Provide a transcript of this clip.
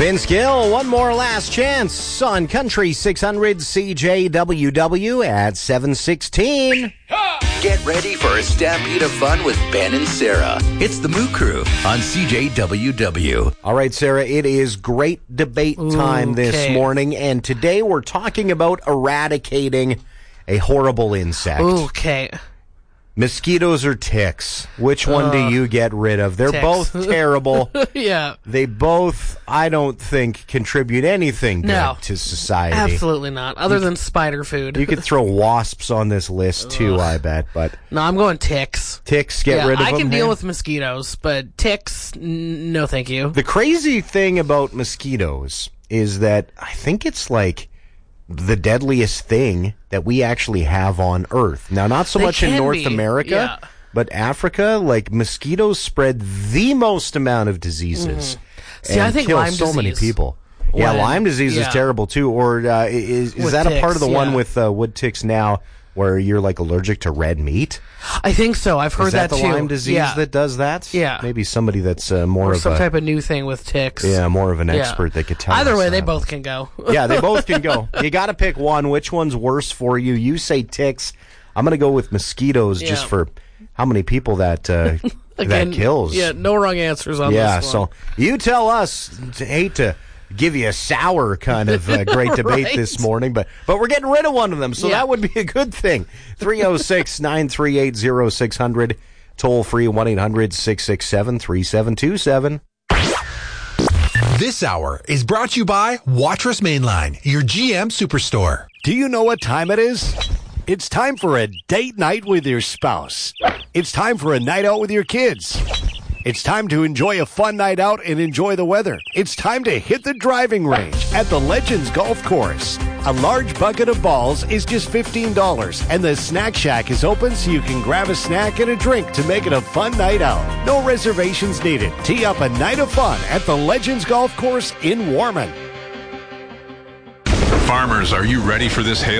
Vince Gill, one more last chance on Country 600 CJWW at 7:16. Get ready for a stampede of fun with Ben and Sarah. It's the Moo Crew on CJWW. All right, Sarah, it is great debate time this morning, and today we're talking about eradicating a horrible insect. Okay. Mosquitoes or ticks? Which one do you get rid of? They're ticks. both terrible. Yeah. They both, I don't think, contribute anything good to society. Absolutely not. Other than spider food. You could throw wasps on this list too, I bet. But no, I'm going ticks. Ticks, get rid of them. I can deal with mosquitoes, but ticks, no thank you. The crazy thing about mosquitoes is that I think it's like the deadliest thing that we actually have on Earth. Now, not so much in North America, but Africa, like mosquitoes spread the most amount of diseases. See, I think kill Lyme so many disease. people. Yeah, Lyme disease is terrible too. Or is that a part of the one with wood ticks now where you're like allergic to red meat? I think so. I've heard that too. Is that the Lyme disease that does that? Yeah. Maybe somebody that's more of some type of new thing with ticks. Yeah, more of an expert that could tell Either us way, that. they both can go. Yeah, they both can go. You got to pick one. Which one's worse for you? You say ticks. I'm going to go with mosquitoes just for how many people that Again, that kills. Yeah, no wrong answers on this one. Yeah, so you tell us. Hate to give you a sour kind of great debate this morning, but we're getting rid of one of them, so that would be a good thing. 306-938-0600, toll free 1-800-667-3727. This hour is brought to you by Watrous Mainline, your GM Superstore. Do you know what time it is? It's time for a date night with your spouse. It's time for a night out with your kids. It's time to enjoy a fun night out and enjoy the weather. It's time to hit the driving range at the Legends Golf Course. A large bucket of balls is just $15, and the Snack Shack is open so you can grab a snack and a drink to make it a fun night out. No reservations needed. Tee up a night of fun at the Legends Golf Course in Warman. Farmers, are you ready for this hail?